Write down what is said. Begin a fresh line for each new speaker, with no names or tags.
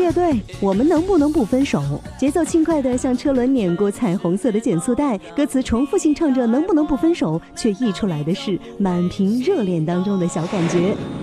乐队，我们能不能不分手？节奏轻快的像车轮碾过彩虹色的减速带，歌词重复性唱着能不能不分手，却溢出来的是满屏热恋当中的小感觉。